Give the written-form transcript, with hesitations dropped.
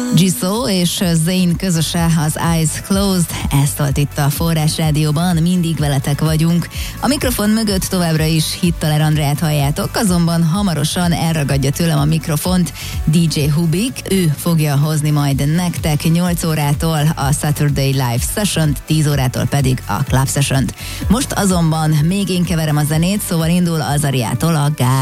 Jisoo és Zayn közöse, az Eyes Closed, ez szólt itt a Forrás Rádióban, mindig veletek vagyunk. A mikrofon mögött továbbra is Hittaler Andreát halljátok, azonban hamarosan elragadja tőlem a mikrofont DJ Hubik, ő fogja hozni majd nektek 8 órától a Saturday Live Session-t, 10 órától pedig a Club Session-t. Most azonban még én keverem a zenét, szóval indul Azariától a Gáz.